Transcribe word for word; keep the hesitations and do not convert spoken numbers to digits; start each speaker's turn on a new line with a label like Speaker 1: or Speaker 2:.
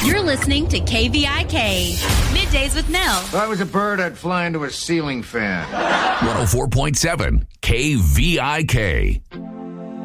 Speaker 1: You're listening to K V I K. Middays with Mel.
Speaker 2: If I was a bird, I'd fly into a ceiling fan.
Speaker 3: one oh four point seven K V I K.